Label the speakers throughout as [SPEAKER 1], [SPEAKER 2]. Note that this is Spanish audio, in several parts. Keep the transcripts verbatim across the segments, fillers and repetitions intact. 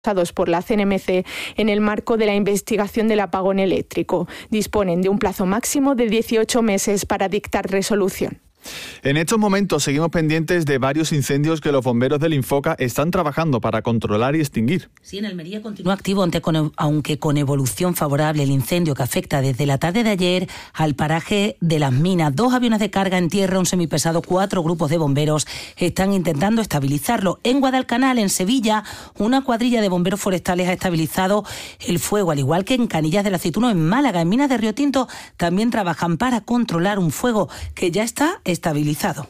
[SPEAKER 1] por la C N M C en el marco de la investigación del apagón eléctrico. Disponen de un plazo máximo de dieciocho meses para dictar resolución.
[SPEAKER 2] En estos momentos seguimos pendientes de varios incendios que los bomberos del Infoca están trabajando para controlar y extinguir.
[SPEAKER 3] Sí, en Almería continúa activo, aunque con evolución favorable, el incendio que afecta desde la tarde de ayer al paraje de Las Minas. Dos aviones de carga en tierra, un semipesado, cuatro grupos de bomberos están intentando estabilizarlo. En Guadalcanal, en Sevilla, una cuadrilla de bomberos forestales ha estabilizado el fuego, al igual que en Canillas del Aceituno, en Málaga. En Minas de Río Tinto también trabajan para controlar un fuego que ya está estabilizado.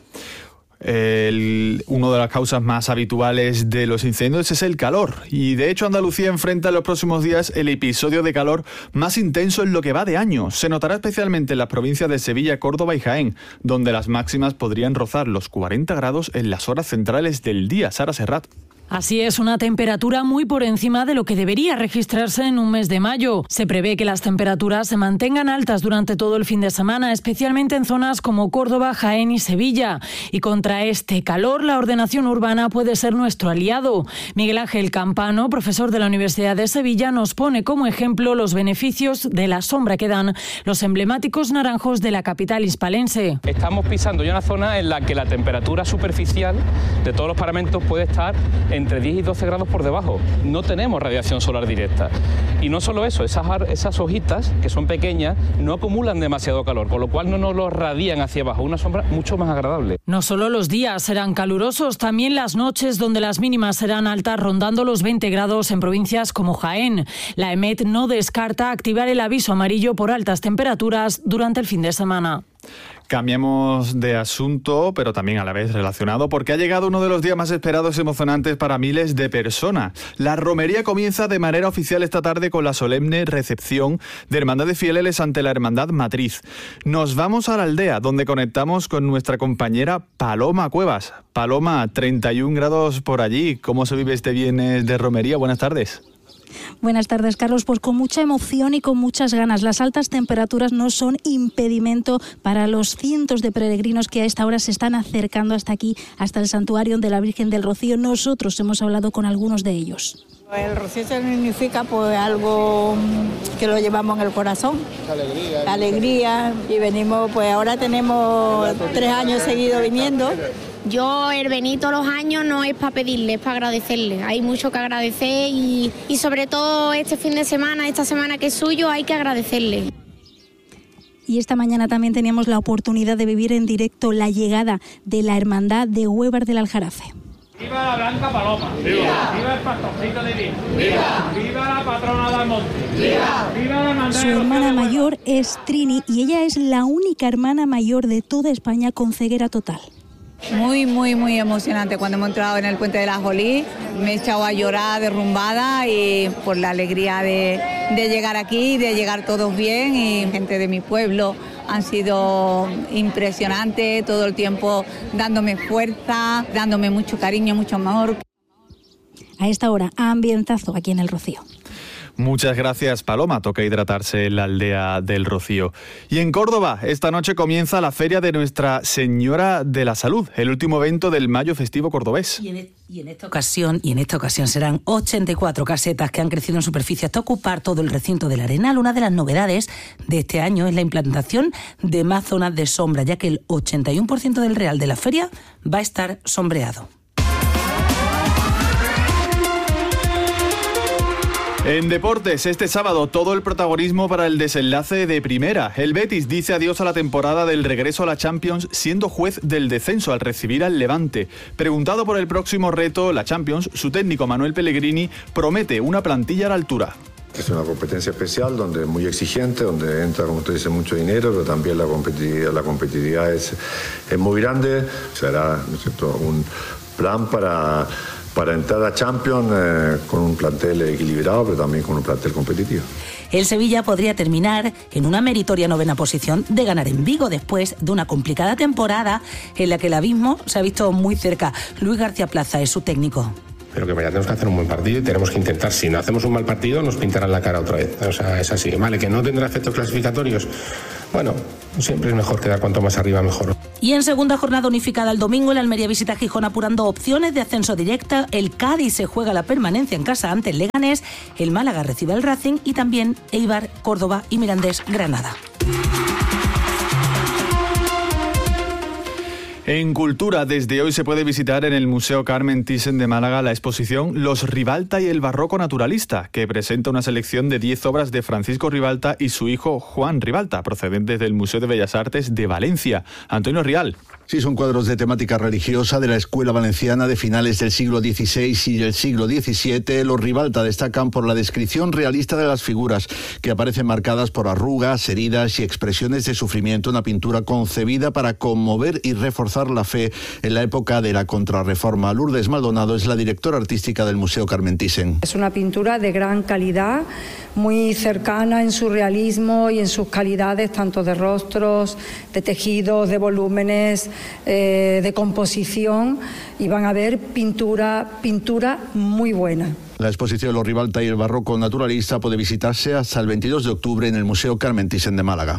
[SPEAKER 2] El, una de las causas más habituales de los incendios es el calor, y de hecho Andalucía enfrenta en los próximos días el episodio de calor más intenso en lo que va de año. Se notará especialmente en las provincias de Sevilla, Córdoba y Jaén, donde las máximas podrían rozar los cuarenta grados en las horas centrales del día. Sara Serrat.
[SPEAKER 4] Así es, una temperatura muy por encima de lo que debería registrarse en un mes de mayo. Se prevé que las temperaturas se mantengan altas durante todo el fin de semana, especialmente en zonas como Córdoba, Jaén y Sevilla. Y contra este calor, la ordenación urbana puede ser nuestro aliado. Miguel Ángel Campano, profesor de la Universidad de Sevilla, nos pone como ejemplo los beneficios de la sombra que dan los emblemáticos naranjos de la capital hispalense.
[SPEAKER 5] Estamos pisando ya una zona en la que la temperatura superficial de todos los paramentos puede estar en entre diez y doce grados por debajo. No tenemos radiación solar directa. Y no solo eso, esas, esas hojitas, que son pequeñas, no acumulan demasiado calor, con lo cual no nos lo radian hacia abajo. Una sombra mucho más agradable.
[SPEAKER 4] No solo los días serán calurosos, también las noches, donde las mínimas serán altas, rondando los veinte grados en provincias como Jaén. La EMET no descarta activar el aviso amarillo por altas temperaturas durante el fin de semana.
[SPEAKER 2] Cambiamos de asunto, pero también a la vez relacionado, porque ha llegado uno de los días más esperados y emocionantes para miles de personas. La romería comienza de manera oficial esta tarde con la solemne recepción de Hermandad de Fieles ante la Hermandad Matriz. Nos vamos a la aldea, donde conectamos con nuestra compañera Paloma Cuevas. Paloma, treinta y un grados por allí. ¿Cómo se vive este viernes de romería? Buenas tardes.
[SPEAKER 6] Buenas tardes, Carlos. Pues con mucha emoción y con muchas ganas. Las altas temperaturas no son impedimento para los cientos de peregrinos que a esta hora se están acercando hasta aquí, hasta el santuario de la Virgen del Rocío. Nosotros hemos hablado con algunos de ellos.
[SPEAKER 7] El rocío significa pues algo que lo llevamos en el corazón. Alegría. Alegría. Y venimos, pues ahora tenemos tres años seguidos viniendo.
[SPEAKER 8] Yo el venir todos los años no es para pedirle, es para agradecerle. Hay mucho que agradecer y, y sobre todo este fin de semana, esta semana que es suyo, hay que agradecerle.
[SPEAKER 6] Y esta mañana también teníamos la oportunidad de vivir en directo la llegada de la Hermandad de Huévar del Aljarafe.
[SPEAKER 9] ¡Viva la Blanca Paloma! ¡Viva! ¡Viva el pastorcito divino! ¡Viva! ¡Viva la patrona del monte! ¡Viva! ¡Viva la hermandad!
[SPEAKER 6] Su hermana mayor es Trini y ella es la única hermana mayor de toda España con ceguera total.
[SPEAKER 10] Muy, muy, muy emocionante. Cuando hemos entrado en el Puente de la Jolí, me he echado a llorar derrumbada y por la alegría de, de llegar aquí, de llegar todos bien, y gente de mi pueblo han sido impresionantes, todo el tiempo dándome fuerza, dándome mucho cariño, mucho amor.
[SPEAKER 6] A esta hora, ambientazo aquí en el Rocío.
[SPEAKER 2] Muchas gracias, Paloma. Toca hidratarse en la aldea del Rocío. Y en Córdoba, esta noche comienza la Feria de Nuestra Señora de la Salud, el último evento del Mayo Festivo Cordobés.
[SPEAKER 3] Y en, y en esta ocasión, y en esta ocasión serán ochenta y cuatro casetas que han crecido en superficie hasta ocupar todo el recinto del Arenal. Una de las novedades de este año es la implantación de más zonas de sombra, ya que el ochenta y uno por ciento del real de la feria va a estar sombreado.
[SPEAKER 2] En deportes, este sábado todo el protagonismo para el desenlace de Primera. El Betis dice adiós a la temporada del regreso a la Champions, siendo juez del descenso al recibir al Levante. Preguntado por el próximo reto, la Champions, su técnico Manuel Pellegrini promete una plantilla a la altura.
[SPEAKER 11] Es una competencia especial, donde es muy exigente, donde entra, como usted dice, mucho dinero, pero también la competitividad, la competitividad es, es muy grande. Será, ¿no es cierto?, un plan para... para entrar a Champions eh, con un plantel equilibrado, pero también con un plantel competitivo.
[SPEAKER 3] El Sevilla podría terminar en una meritoria novena posición de ganar en Vigo después de una complicada temporada en la que el abismo se ha visto muy cerca. Luis García Plaza es su técnico.
[SPEAKER 12] pero que mañana tenemos que hacer un buen partido y tenemos que intentar, si no hacemos un mal partido, nos pintarán la cara otra vez. O sea, es así. Vale, que no tendrá efectos clasificatorios. Bueno, siempre es mejor quedar cuanto más arriba mejor.
[SPEAKER 3] Y en segunda jornada unificada el domingo, el Almería visita Gijón apurando opciones de ascenso directa. El Cádiz se juega la permanencia en casa ante el Leganés. El Málaga recibe al Racing y también Eibar, Córdoba y Mirandés, Granada.
[SPEAKER 2] En Cultura, desde hoy se puede visitar en el Museo Carmen Thyssen de Málaga la exposición Los Ribalta y el barroco naturalista, que presenta una selección de diez obras de Francisco Ribalta y su hijo Juan Ribalta, procedentes del Museo de Bellas Artes de Valencia. Antonio Rial.
[SPEAKER 13] Sí, son cuadros de temática religiosa de la escuela valenciana de finales del siglo dieciséis y del siglo diecisiete. Los Ribalta destacan por la descripción realista de las figuras, que aparecen marcadas por arrugas, heridas y expresiones de sufrimiento. Una pintura concebida para conmover y reforzar la fe en la época de la Contrarreforma. Lourdes Maldonado es la directora artística del Museo Carmen Thyssen.
[SPEAKER 14] Es una pintura de gran calidad, muy cercana en su realismo y en sus calidades, tanto de rostros, de tejidos, de volúmenes, eh, de composición, y van a ver pintura, pintura muy buena.
[SPEAKER 13] La exposición Los Ribalta y el barroco naturalista puede visitarse hasta el veintidós de octubre en el Museo Carmen Thyssen de Málaga.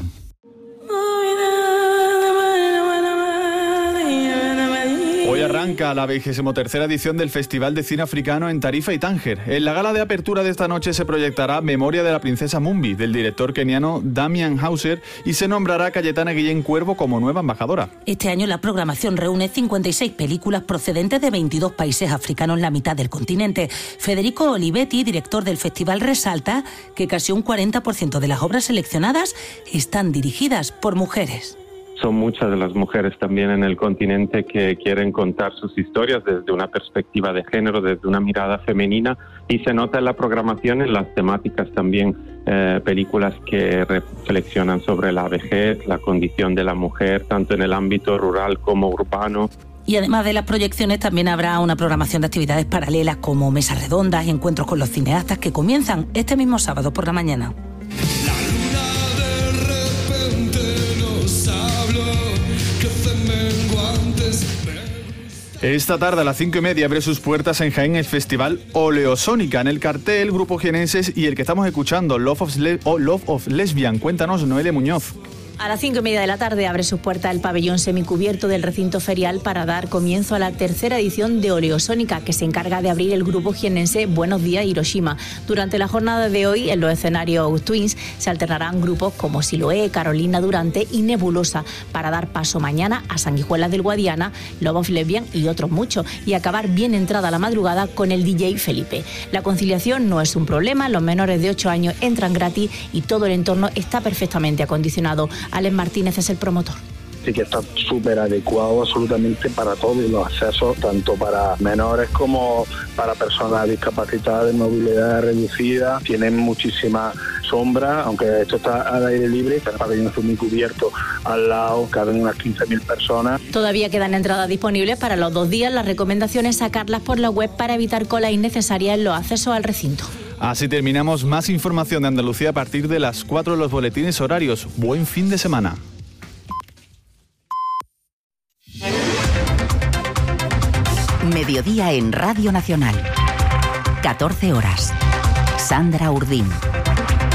[SPEAKER 2] Hoy arranca la vigésimo tercera edición del Festival de Cine Africano en Tarifa y Tánger. En la gala de apertura de esta noche se proyectará Memoria de la princesa Mumbi, del director keniano Damian Hauser, y se nombrará a Cayetana Guillén Cuervo como nueva embajadora.
[SPEAKER 3] Este año la programación reúne cincuenta y seis películas procedentes de veintidós países africanos, la mitad del continente. Federico Olivetti, director del festival, resalta que casi un cuarenta por ciento de las obras seleccionadas están dirigidas por mujeres.
[SPEAKER 15] Son muchas de las mujeres también en el continente que quieren contar sus historias desde una perspectiva de género, desde una mirada femenina, y se nota en la programación, en las temáticas también, eh, películas que reflexionan sobre la vejez, la condición de la mujer, tanto en el ámbito rural como urbano.
[SPEAKER 3] Y además de las proyecciones, también habrá una programación de actividades paralelas como mesas redondas y encuentros con los cineastas que comienzan este mismo sábado por la mañana.
[SPEAKER 2] Esta tarde a las cinco y media abre sus puertas en Jaén el Festival Oleosónica. En el cartel, Grupo Jienenses y el que estamos escuchando, Love of, Le- oh, Love of Lesbian. Cuéntanos, Noelia Muñoz.
[SPEAKER 16] A las cinco y media de la tarde abre sus puertas el pabellón semicubierto del recinto ferial para dar comienzo a la tercera edición de Oleosónica, que se encarga de abrir el grupo jienense Buenos Días Hiroshima. Durante la jornada de hoy, en los escenarios Twins, se alternarán grupos como Siloé, Carolina Durante y Nebulosa, para dar paso mañana a Sanguijuelas del Guadiana, Love of Lesbian y otros muchos, y acabar bien entrada la madrugada con el D J Felipe. La conciliación no es un problema, los menores de ocho años entran gratis y todo el entorno está perfectamente acondicionado. Alex Martínez es el promotor.
[SPEAKER 17] Sí que está súper adecuado absolutamente para todos los accesos, tanto para menores como para personas discapacitadas de movilidad reducida. Tienen muchísima sombra, aunque esto está al aire libre, está el pabellón semicubierto al lado, caben unas quince mil personas.
[SPEAKER 16] Todavía quedan entradas disponibles para los dos días. La recomendación es sacarlas por la web para evitar colas innecesarias en los accesos al recinto.
[SPEAKER 2] Así terminamos. Más información de Andalucía a partir de las cuatro en los boletines horarios. Buen fin de semana.
[SPEAKER 18] Mediodía en Radio Nacional. catorce horas. Sandra Urdín.